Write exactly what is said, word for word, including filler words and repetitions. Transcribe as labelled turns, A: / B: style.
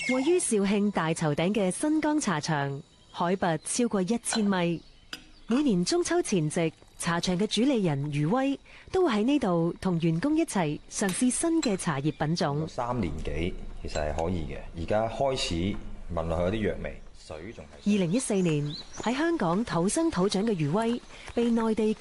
A: 位於肇慶大頭頂嘅新江茶場，海拔超過一千米。每年中秋前夕，茶場嘅主理人余威都會喺呢度同員工一齊嘗試新嘅茶葉品種。
B: 三年幾其實係可以嘅，而家開始聞落去有啲藥味，水仲係。
A: 二零一四年喺香港土生土長嘅余威，被內地